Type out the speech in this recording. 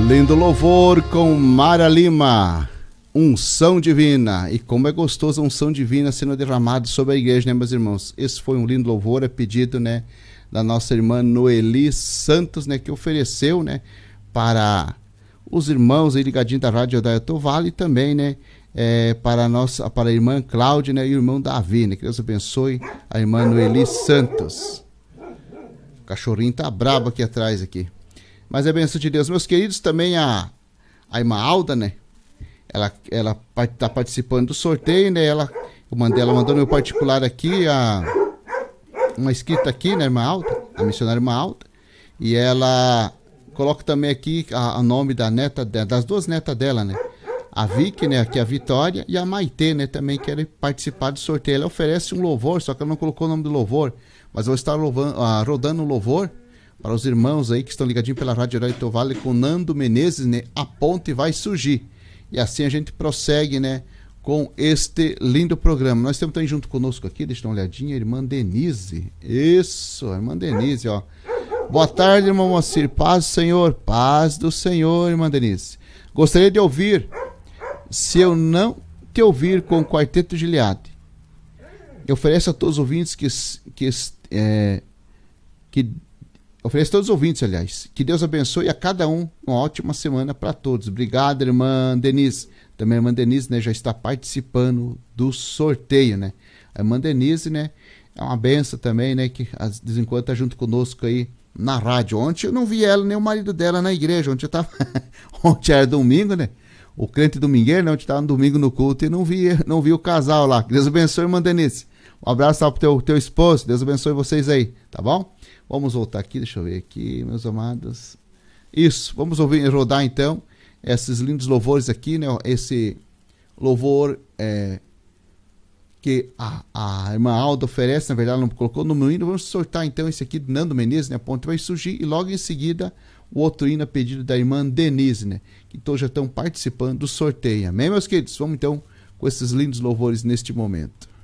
Lindo louvor com Mara Lima, unção divina. E como é gostoso a unção divina sendo derramada sobre a igreja, né, meus irmãos? Esse foi um lindo louvor, é pedido, né, da nossa irmã Noeli Santos, né, que ofereceu, né, para os irmãos aí ligadinhos da Rádio Odaia Vale e também, né, para a irmã Cláudia, né, e o irmão Davi, né? Que Deus abençoe a irmã Noeli Santos. O cachorrinho tá brabo aqui atrás aqui. Mas é bênção de Deus. Meus queridos, também a irmã Alda, né? Ela tá participando do sorteio, né? Ela mandou no meu particular aqui uma escrita aqui, né, irmã Alda? A missionária irmã Alda. E ela coloca também aqui o nome da neta, das duas netas dela, né? A Vicky, né, aqui a Vitória, e a Maitê, né, também querem participar do sorteio. Ela oferece um louvor, só que ela não colocou o nome do louvor, mas eu vou estar rodando um louvor para os irmãos aí que estão ligadinhos pela Rádio Odaia Vale com Nando Menezes, né, A Ponte Vai Surgir. E assim a gente prossegue, né, com este lindo programa. Nós temos também junto conosco aqui, deixa eu dar uma olhadinha, a irmã Denise. Isso, a irmã Denise, ó. Boa tarde, irmão Moacir. Paz do Senhor, paz do Senhor, irmã Denise. Gostaria de ouvir Se Eu Não Te Ouvir com o Quarteto Gileade. Eu ofereço a todos os ouvintes ofereço a todos os ouvintes, aliás. Que Deus abençoe a cada um. Uma ótima semana para todos. Obrigado, irmã Denise. Também a irmã Denise, né, já está participando do sorteio, né? A irmã Denise, né, é uma benção também, né, que de vez em quando está junto conosco aí na rádio. Ontem eu não vi ela nem o marido dela na igreja. Ontem eu tava ontem era domingo, né? O crente domingueiro, né? Ontem estava no domingo no culto e não vi o casal lá. Deus abençoe, irmã Denise. Um abraço para o teu esposo. Deus abençoe vocês aí, tá bom? Vamos voltar aqui, deixa eu ver aqui, meus amados. Isso, vamos rodar então esses lindos louvores aqui, né? Esse louvor que a irmã Alda oferece, na verdade ela não colocou no hino. Vamos sortar então esse aqui de Nando Menezes, né? A Ponte Vai Surgir, e logo em seguida o outro hino a pedido da irmã Denise, né? Que todos já estão participando do sorteio. Amém, meus queridos? Vamos então com esses lindos louvores neste momento.